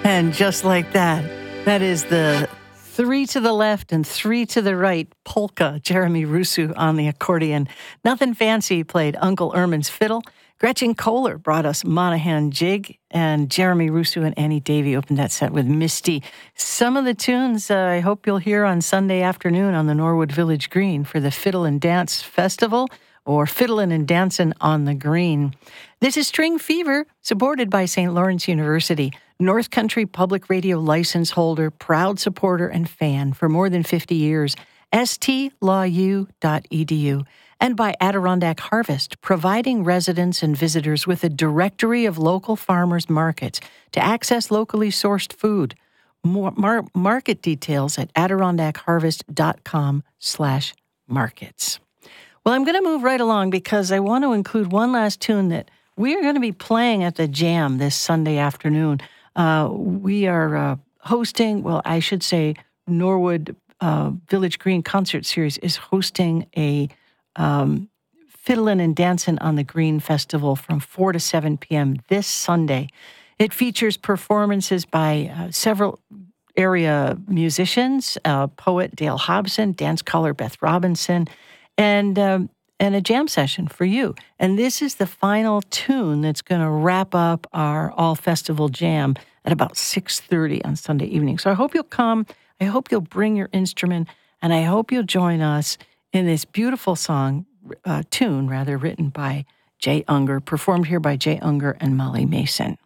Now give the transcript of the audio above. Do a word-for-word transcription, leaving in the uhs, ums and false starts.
And just like that, that is the three to the left and three to the right polka. Jeremy Russo on the accordion. Nothing Fancy played Uncle Ermin's fiddle. Gretchen Kohler brought us Monahan Jig, and Jeremy Russo and Annie Davey opened that set with Misty. Some of the tunes uh, I hope you'll hear on Sunday afternoon on the Norwood Village Green for the Fiddle and Dance Festival, or Fiddlin' and Dancin' on the Green. This is String Fever, supported by Saint Lawrence University, North Country Public Radio license holder, proud supporter and fan for more than fifty years, s t law u dot e d u, and by Adirondack Harvest, providing residents and visitors with a directory of local farmers markets to access locally sourced food. More mar- market details at adirondackharvest.com slash markets. Well, I'm going to move right along because I want to include one last tune that we are going to be playing at the Jam this Sunday afternoon. Uh, we are uh, hosting, well, I should say Norwood uh, Village Green Concert Series is hosting a um, Fiddlin' and Dancin' on the Green Festival from four to seven p.m. this Sunday. It features performances by uh, several area musicians, uh, poet Dale Hobson, dance caller Beth Robinson, and um, and a jam session for you. And this is the final tune that's going to wrap up our all-festival jam at about six thirty on Sunday evening. So I hope you'll come. I hope you'll bring your instrument, and I hope you'll join us in this beautiful song, uh, tune rather, written by Jay Unger, performed here by Jay Unger and Molly Mason.